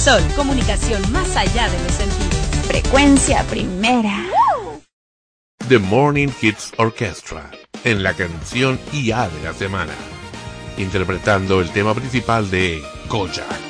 Sol, comunicación más allá de los sentidos. Frecuencia primera. The Morning Kids Orchestra, en la canción IA de la semana, interpretando el tema principal de Kojak.